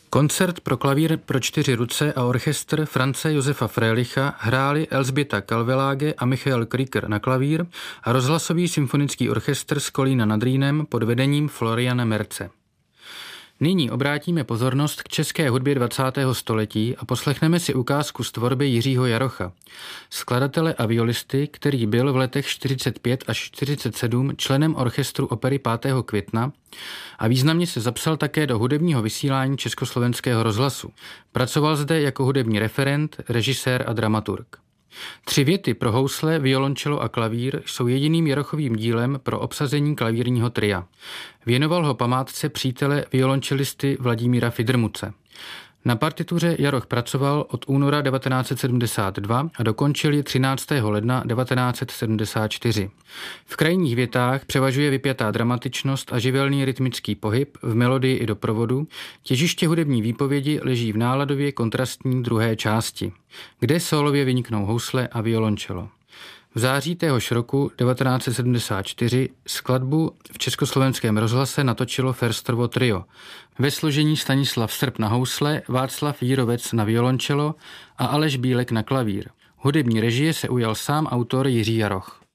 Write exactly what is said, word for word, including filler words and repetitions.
Koncert pro klavír pro čtyři ruce a orchestr Franze Josefa Frélicha hráli Elzbieta Kalveláge a Michael Krieger na klavír a rozhlasový symfonický orchestr z Kolína nad Rýnem pod vedením Floriana Merce. Nyní obrátíme pozornost k české hudbě dvacátého století a poslechneme si ukázku z tvorby Jiřího Jarocha, skladatele a violisty, který byl v letech čtyřicet pět až čtyřicet sedm členem orchestru opery pátého května a významně se zapsal také do hudebního vysílání Československého rozhlasu. Pracoval zde jako hudební referent, režisér a dramaturg. Tři věty pro housle, violončelo a klavír jsou jediným Jarochovým dílem pro obsazení klavírního tria. Věnoval ho památce přítele violončelisty Vladimíra Fidrmuce. Na partituře Jaroch pracoval od února devatenáct set sedmdesát dva a dokončil ji třináctého ledna devatenáct set sedmdesát čtyři. V krajních větách převažuje vypjatá dramatičnost a živelný rytmický pohyb v melodii i doprovodu. Těžiště hudební výpovědi leží v náladově kontrastní druhé části, kde sólově vyniknou housle a violončelo. V září téhož roku devatenáct set sedmdesát čtyři skladbu v Československém rozhlase natočilo Ferstrovo trio ve složení Stanislav Srb na housle, Václav Jírovec na violončelo a Aleš Bílek na klavír. Hudební režie se ujal sám autor Jiří Jaroch.